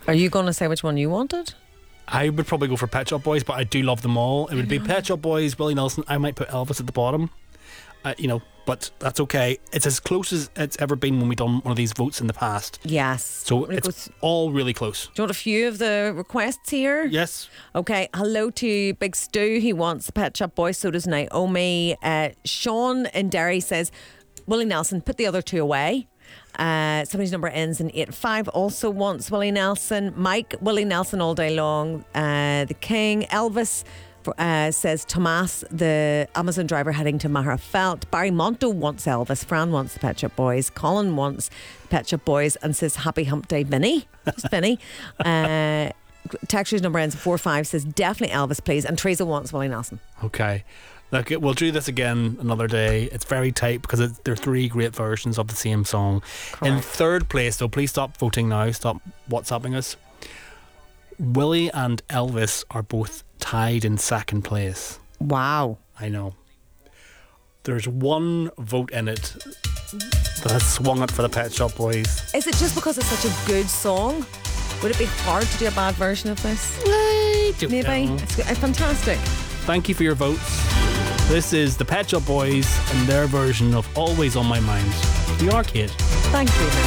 Are you going to say which one you wanted? I would probably go for Pet Shop Boys, but I do love them all. It would be Pet Shop Boys, Willie Nelson. I might put Elvis at the bottom, but that's okay. It's as close as it's ever been when we've done one of these votes in the past. Yes. So it's all really close. Do you want a few of the requests here? Yes. Okay. Hello to Big Stu. He wants the Pet Shop Boys. So does Naomi. Sean in Derry says Willie Nelson. Put the other two away. Somebody's number ends in 85 also wants Willie Nelson. Mike, Willie Nelson all day long. The King. Elvis says Tomas, the Amazon driver heading to Maharafelt. Barry Monto wants Elvis. Fran wants the Pet Shop Boys. Colin wants Pet Shop Boys and says Happy Hump Day Vinny. Just Vinny. Texture's number ends in 45 says definitely Elvis please, and Teresa wants Willie Nelson. Okay. Look, we'll do this again another day. It's very tight because there are three great versions of the same song. Correct. In third place, so please stop voting now. Stop WhatsApping us. Willie and Elvis are both tied in second place. Wow. I know. There's one vote in it that has swung it for the Pet Shop Boys. Is it just because it's such a good song? Would it be hard to do a bad version of this? Maybe. It's fantastic. Thank you for your votes. This is the Pet Shop Boys and their version of Always on My Mind, the arcade. Thank you.